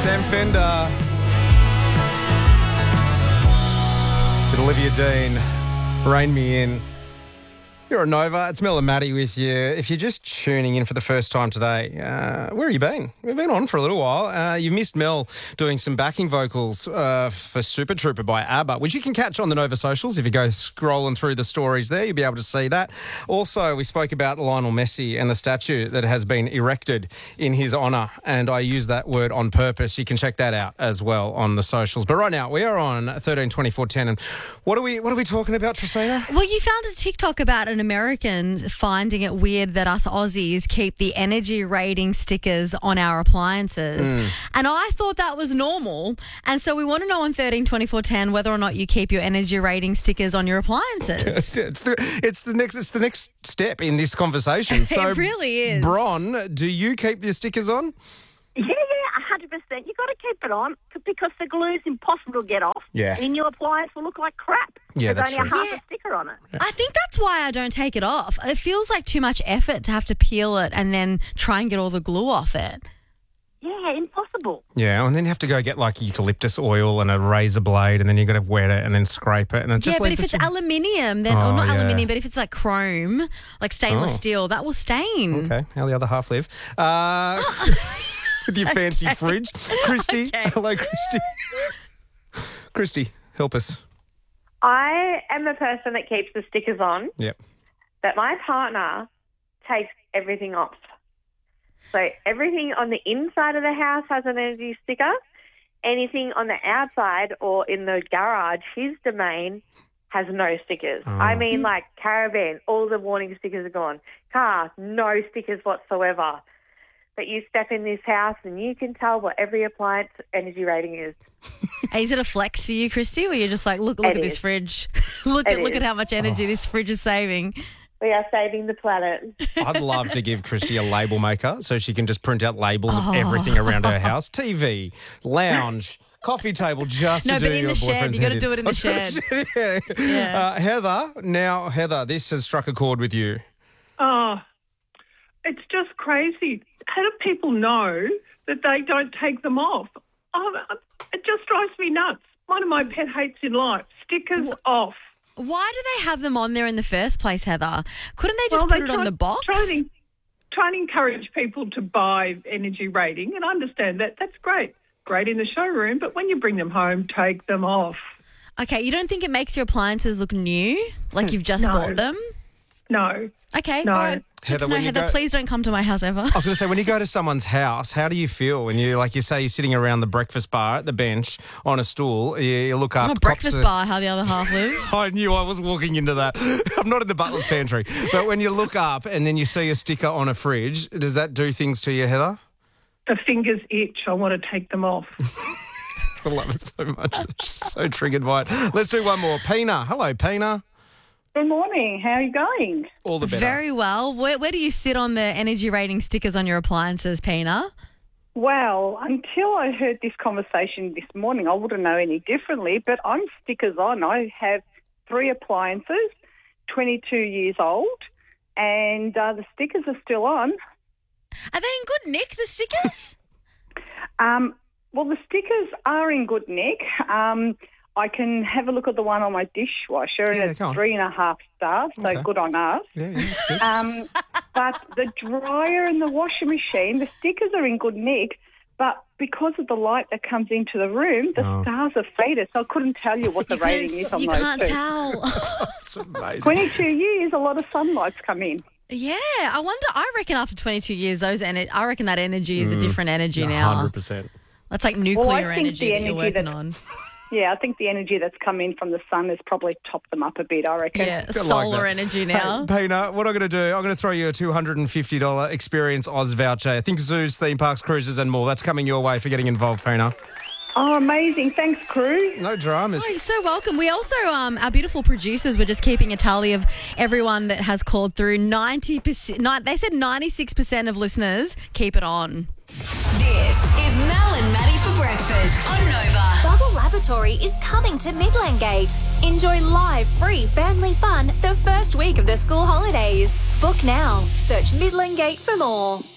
Sam Fender with Olivia Dean, Rain Me In. You're on Nova. It's Mel and Maddie with you. If you're just tuning in for the first time today, where have you been? We've been on for a little while. You missed Mel doing some backing vocals for Super Trooper by ABBA, which you can catch on the Nova socials. If you go scrolling through the stories there, you'll be able to see that. Also, we spoke about Lionel Messi and the statue that has been erected in his honour, and I use that word on purpose. You can check that out as well on the socials. But right now, we are on 13 24 10, and what are we talking about, Tristina? Well, you found a TikTok about an American finding it weird that us Aussies keep the energy rating stickers on our appliances. And I thought that was normal. And so we want to know on 13 24 10 whether or not you keep your energy rating stickers on your appliances. It's the next step in this conversation. So, it really is. Bron, do you keep your stickers on? Yeah, 100%. You've got to keep it on because the glue's impossible to get off. Yeah. And your appliance will look like crap. Yeah, There's that's only true. a half a sticker on it. I think that's why I don't take it off. It feels like too much effort to have to peel it and then try and get all the glue off it. Yeah, impossible. Yeah, and then you have to go get like eucalyptus oil and a razor blade, and then you've got to wet it and then scrape it. And it just Yeah, but if it's aluminium, then, or not aluminium, but if it's like chrome, like stainless steel, that will stain. Okay, how the other half live. With your fancy fridge. Christy. Okay. Hello, Christy. Christy, help us. I am the person that keeps the stickers on, Yep. but my partner takes everything off. So everything on the inside of the house has an energy sticker. Anything on the outside or in the garage, his domain, has no stickers. I mean, like caravan, all the warning stickers are gone. Car, no stickers whatsoever. But you step in this house and you can tell what every appliance energy rating is. Is it a flex for you, Christy, where you're just like, look at this fridge. look at how much energy this fridge is saving. We are saving the planet. I'd love to give Christy a label maker so she can just print out labels of everything around her house. TV, lounge, coffee table, just to do but in your the shed. boyfriend's You got to head do it in the shed. Yeah. Heather, this has struck a chord with you. Oh, it's just crazy. How do people know that they don't take them off? Oh, it just drives me nuts. One of my pet hates in life, stickers off. Why do they have them on there in the first place, Heather? Couldn't they just put it on the box? Try and encourage people to buy energy rating, and I understand that. That's great. Great in the showroom, but when you bring them home, take them off. Okay, you don't think it makes your appliances look new, like you've just bought them? No. Okay, No. all right. Heather, Heather, please don't come to my house ever. I was going to say, when you go to someone's house, how do you feel when you, like you say, you're sitting around the breakfast bar at the bench on a stool, you look up. I'm a breakfast bar, how the other half live. I knew I was walking into that. I'm not in the butler's pantry. But when you look up and then you see a sticker on a fridge, does that do things to you, Heather? The fingers itch. I want to take them off. I love it so much. I'm just so triggered by it. Let's do one more. Pina. Hello, Pina. Good morning. How are you going? All the better. Very well. Where do you sit on the energy rating stickers on your appliances, Pina? Well, until I heard this conversation this morning, I wouldn't know any differently, but I'm stickers on. I have 3 appliances, 22 years old, and the stickers are still on. Are they in good nick, the stickers? Well, the stickers are in good nick. I can have a look at the one on my dishwasher, and it's 3.5 stars, so good on us. Yeah, that's good. But the dryer and the washing machine, the stickers are in good nick, but because of the light that comes into the room, the stars are faded, so I couldn't tell you what the rating is on those two. You can't tell. That's amazing. 22 years, a lot of sunlight's come in. Yeah, I reckon after 22 years, I reckon that energy is a different energy now. 100%. That's like nuclear think energy that you're working on. Yeah, I think the energy that's come in from the sun has probably topped them up a bit, I reckon. Yeah, solar energy now. Hey, Pina, what I'm going to do, I'm going to throw you a $250 Experience Oz voucher. I think zoos, theme parks, cruises and more. That's coming your way for getting involved, Pina. Oh, amazing. Thanks, crew. No dramas. Oh, you're so welcome. We also, our beautiful producers were just keeping a tally of everyone that has called through. 90%, they said 96% of listeners keep it on. This is Mel and Maddie for breakfast on Nova. Bubble Laboratory is coming to Midland Gate. Enjoy live, free family fun the first week of the school holidays. Book now. Search Midland Gate for more.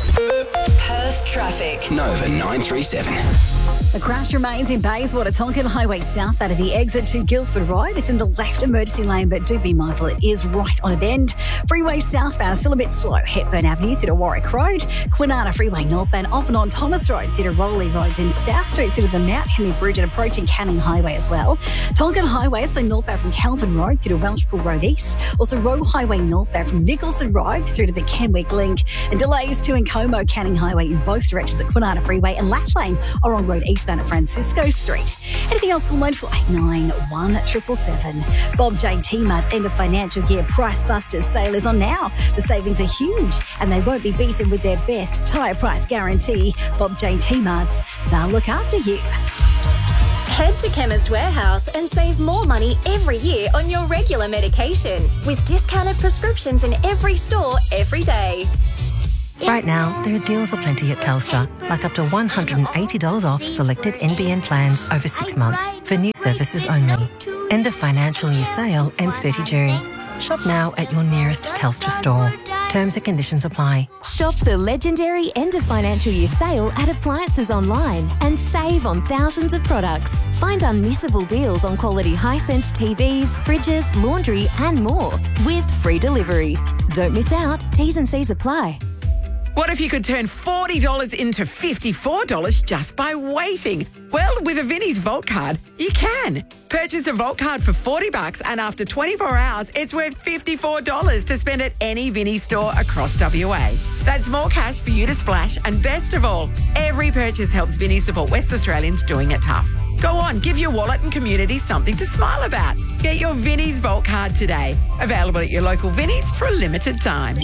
Perth traffic. Nova 937. A crash remains in Bayswater, Tonkin Highway south out of the exit to Guildford Road. It's in the left emergency lane, but do be mindful it is right on a bend. Freeway southbound still a bit slow. Hepburn Avenue through to Warwick Road. Kwinana Freeway northbound off and on Thomas Road through to Rowley Road. Then South Street through to the Mount Henry Bridge and approaching Canning Highway as well. Tonkin Highway, so northbound from Kelvin Road through to Welshpool Road East. Also Roe Highway northbound from Nicholson Road through to the Kenwick Link. And delays to Incomo Canning Highway in both directions at Kwinana Freeway and Laff Lane are on road eastbound at Francisco Street. Anything else, call 9489 777. Bob J. T-Mart's end of financial year Price Busters sale is on now. The savings are huge and they won't be beaten with their best tyre price guarantee. Bob J. T-Mart's, they'll look after you. Head to Chemist Warehouse and save more money every year on your regular medication with discounted prescriptions in every store every day. Right now, there are deals aplenty at Telstra, like up to $180 off selected NBN plans over 6 months for new services only. End of financial year sale ends 30 June. Shop now at your nearest Telstra store. Terms and conditions apply. Shop the legendary end of financial year sale at Appliances Online and save on thousands of products. Find unmissable deals on quality Hisense TVs, fridges, laundry and more with free delivery. Don't miss out. T's and C's apply. What if you could turn $40 into $54 just by waiting? Well, with a Vinnie's Vault card, you can. Purchase a Vault card for $40 and after 24 hours, it's worth $54 to spend at any Vinnie's store across WA. That's more cash for you to splash, and best of all, every purchase helps Vinnie's support West Australians doing it tough. Go on, give your wallet and community something to smile about. Get your Vinnie's Vault card today. Available at your local Vinnie's for a limited time.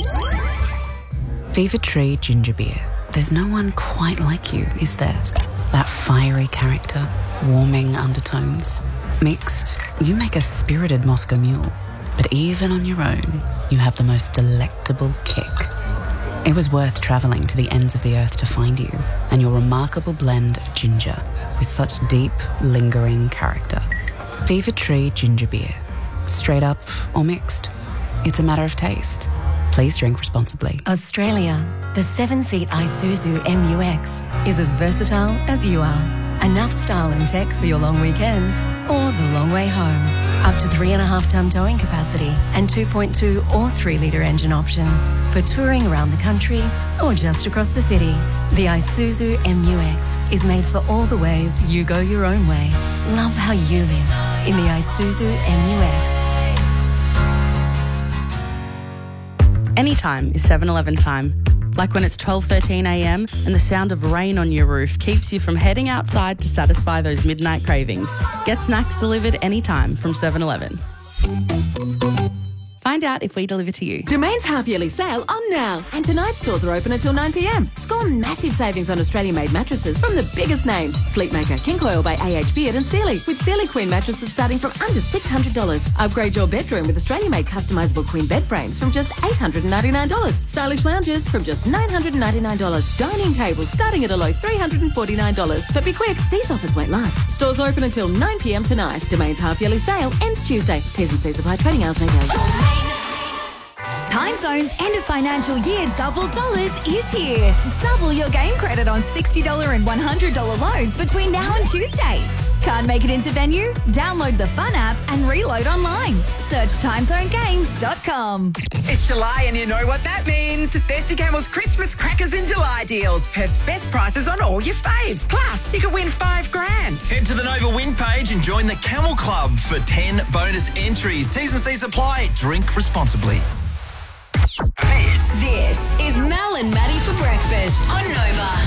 Fever Tree Ginger Beer. There's no one quite like you, is there? That fiery character, warming undertones. Mixed, you make a spirited Moscow Mule. But even on your own, you have the most delectable kick. It was worth travelling to the ends of the earth to find you, and your remarkable blend of ginger with such deep, lingering character. Fever Tree Ginger Beer. Straight up or mixed. It's a matter of taste. Please drink responsibly. Australia, the 7-seat Isuzu MUX is as versatile as you are. Enough style and tech for your long weekends or the long way home. Up to 3.5-ton towing capacity and 2.2 or 3-litre engine options for touring around the country or just across the city. The Isuzu MUX is made for all the ways you go your own way. Love how you live in the Isuzu MUX. Anytime is 7-Eleven time. Like when it's 12:13 a.m. and the sound of rain on your roof keeps you from heading outside to satisfy those midnight cravings. Get snacks delivered anytime from 7-Eleven. Find out if we deliver to you. Domain's half-yearly sale on now. And tonight's stores are open until 9 p.m. Score massive savings on Australian-made mattresses from the biggest names. Sleepmaker, King Coil by AH Beard and Sealy. With Sealy Queen mattresses starting from under $600. Upgrade your bedroom with Australian-made customisable queen bed frames from just $899. Stylish lounges from just $999. Dining tables starting at a low $349. But be quick, these offers won't last. Stores open until 9 p.m. tonight. Domain's half-yearly sale ends Tuesday. T's and C's apply. Trading hours may vary. Time Zone's end of financial year double dollars is here. Double your game credit on $60 and $100 loads between now and Tuesday. Can't make it into venue? Download the Fun app and reload online. Search timezonegames.com. It's July and you know what that means. Thirsty Camel's Christmas Crackers in July deals. Perth's best prices on all your faves. Plus, you can win $5,000. Head to the Nova Win page and join the Camel Club for 10 bonus entries. T's and C's apply. Drink responsibly. This is Mel and Maddie for breakfast on Nova.